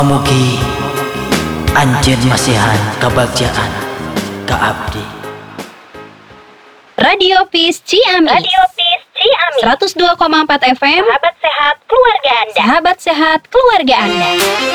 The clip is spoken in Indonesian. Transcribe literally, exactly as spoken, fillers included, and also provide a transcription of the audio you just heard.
Mugi anjeun masihan kabagjaan ka abdi. Radio Peace Ciamis. Radio Peace Ciamis. seratus dua koma empat F M. Sahabat sehat keluarga Anda. Sahabat sehat keluarga Anda.